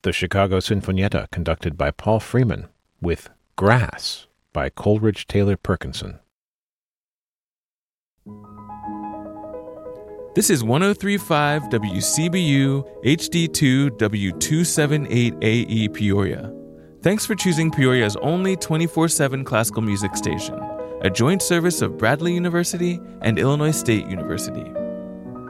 the Chicago Sinfonietta conducted by Paul Freeman, with Grass by Coleridge Taylor Perkinson. This is 103.5 WCBU HD2 W278AE Peoria. Thanks for choosing Peoria's only 24/7 classical music station, a joint service of Bradley University and Illinois State University.